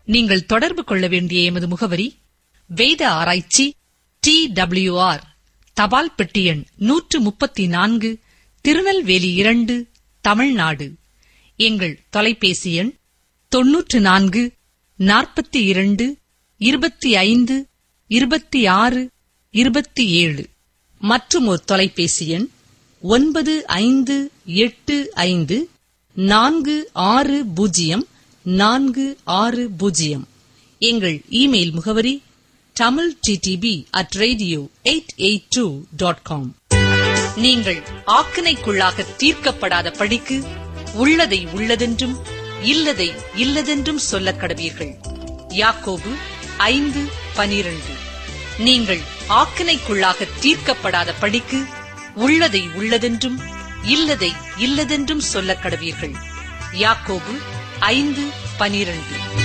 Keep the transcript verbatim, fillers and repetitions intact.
நீங்கள் தொடர்பு கொள்ள வேண்டிய எமது முகவரி: வேத ஆராய்ச்சி, டி டபிள்யூ ஆர், தபால் பெட்டி எண் நூற்று முப்பத்தி நான்கு, திருநெல்வேலி இரண்டு, தமிழ்நாடு. எங்கள் தொலைபேசி எண் தொன்னூற்று நான்கு நாற்பத்தி இரண்டு இருபத்தி ஐந்து இருபத்தி ஆறு இருபத்தி ஏழு. மற்றும் ஒரு தொலைபேசி எண் ஒன்பது ஐந்து எட்டு ஐந்து நான்கு ஆறு பூஜ்ஜியம் நான்கு ஆறு பூஜ்ஜியம். எங்கள் இமெயில் முகவரி Tamil TDP at radio eight eight two dot com. நீங்கள் ஆக்கினைக்குள்ளாக தீர்க்கப்படாத படிக்கு உள்ளதை உள்ளதென்றும் இல்லதை இல்லதென்றும் சொல்லக் கடவீர்கள். யாக்கோபு ஐந்து பனிரண்டு. நீங்கள் ஆக்கினைக்குள்ளாக தீர்க்கப்படாத படிக்கு உள்ளதை உள்ளதென்றும் இல்லதை இல்லதென்றும் சொல்லக் கடவீர்கள். யாக்கோபு ஐந்து பனிரண்டு.